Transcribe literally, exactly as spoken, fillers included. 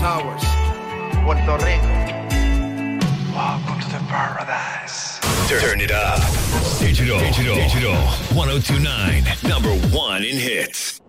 Towers, Puerto Rico. Welcome to the paradise. Turn it up. Digital, digital, digital. ten twenty-nine, number one in hits.